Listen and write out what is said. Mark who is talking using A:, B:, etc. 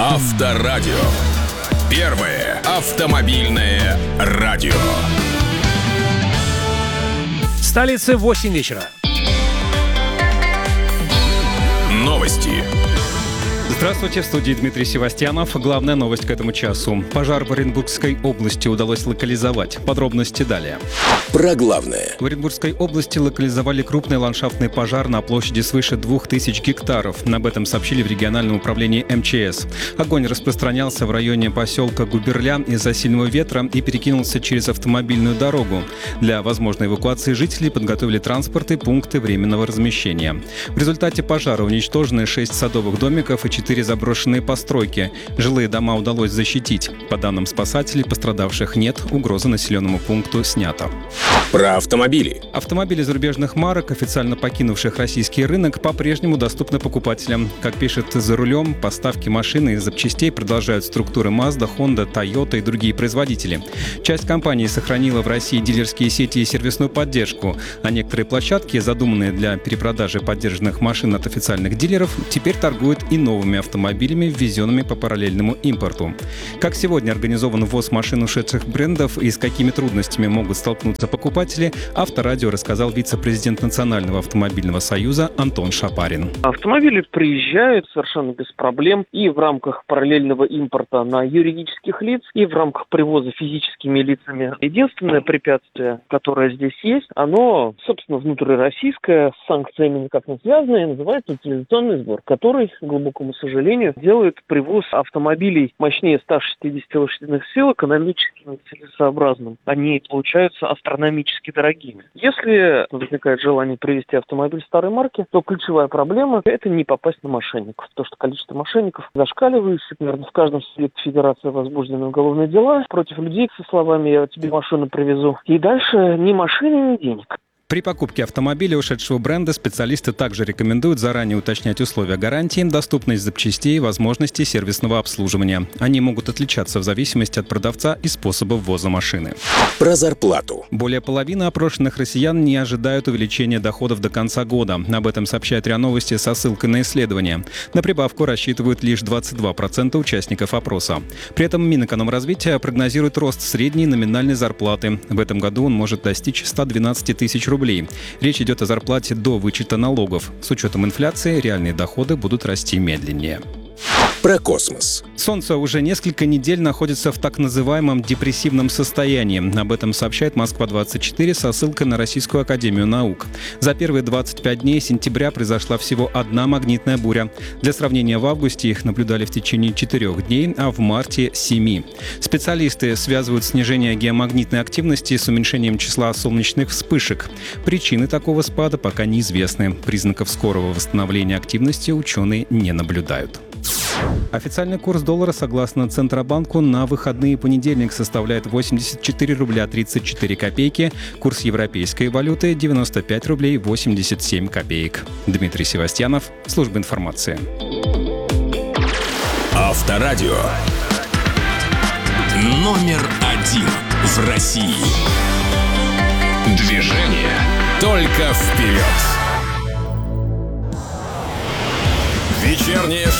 A: Авторадио. Первое автомобильное радио.
B: В столице 8 вечера.
A: Новости.
C: Здравствуйте, в студии Дмитрий Севастьянов. Главная новость к этому часу. Пожар в Оренбургской области удалось локализовать. Подробности далее.
A: Про главное.
C: В Оренбургской области локализовали крупный ландшафтный пожар на площади свыше 2000 гектаров. Об этом сообщили в региональном управлении МЧС. Огонь распространялся в районе поселка Губерля из-за сильного ветра и перекинулся через автомобильную дорогу. Для возможной эвакуации жителей подготовили транспорт и пункты временного размещения. В результате пожара уничтожены 6 садовых домиков и 4 заброшенные постройки. Жилые дома удалось защитить. По данным спасателей, пострадавших нет, угроза населенному пункту снята.
A: Про автомобили.
C: Автомобили зарубежных марок, официально покинувших российский рынок, по-прежнему доступны покупателям. Как пишет «За рулем», поставки машины и запчастей продолжают структуры Mazda, Honda, Toyota и другие производители. Часть компаний сохранила в России дилерские сети и сервисную поддержку, а некоторые площадки, задуманные для перепродажи поддержанных машин от официальных дилеров, теперь торгуют и новыми автомобилями, ввезенными по параллельному импорту. Как сегодня организован ввоз машин ушедших брендов и с какими трудностями могут столкнуться покупатели, Авторадио рассказал вице-президент Национального автомобильного союза Антон Шапарин.
D: Автомобили приезжают совершенно без проблем и в рамках параллельного импорта на юридических лиц, и в рамках привоза физическими лицами. Единственное препятствие, которое здесь есть, оно, собственно, внутрироссийское, с санкциями никак не связанное, называется утилизационный сбор, который, к глубокому сожалению, делает привоз автомобилей мощнее 160 лошадиных сил экономически нецелесообразным. Они получаются астрономически дорогими. Если возникает желание привезти автомобиль старой марки, то ключевая проблема – это не попасть на мошенников. Потому что количество мошенников зашкаливающее. Примерно в каждом субъекте федерации возбуждены уголовные дела против людей со словами «я тебе машину привезу». И дальше ни машины, ни денег.
C: При покупке автомобиля ушедшего бренда специалисты также рекомендуют заранее уточнять условия гарантии, доступность запчастей и возможности сервисного обслуживания. Они могут отличаться в зависимости от продавца и способа ввоза машины.
A: Про зарплату.
C: Более половины опрошенных россиян не ожидают увеличения доходов до конца года. Об этом сообщает РИА Новости со ссылкой на исследование. На прибавку рассчитывают лишь 22% участников опроса. При этом Минэкономразвития прогнозирует рост средней номинальной зарплаты. В этом году он может достичь 112 тысяч рублей. Речь идет о зарплате до вычета налогов. С учетом инфляции реальные доходы будут расти медленнее.
A: Про космос.
C: Солнце уже несколько недель находится в так называемом депрессивном состоянии. Об этом сообщает Москва-24 со ссылкой на Российскую академию наук. За первые 25 дней сентября произошла всего одна магнитная буря. Для сравнения, в августе их наблюдали в течение 4 дней, а в марте — 7. Специалисты связывают снижение геомагнитной активности с уменьшением числа солнечных вспышек. Причины такого спада пока неизвестны. Признаков скорого восстановления активности ученые не наблюдают. Официальный курс доллара, согласно Центробанку, на выходные и понедельник составляет 84 рубля 34 копейки. Курс европейской валюты — 95 рублей 87 копеек. Дмитрий Севастьянов, служба информации.
A: Авторадио. Номер 1 в России. Движение только вперед. Вечернее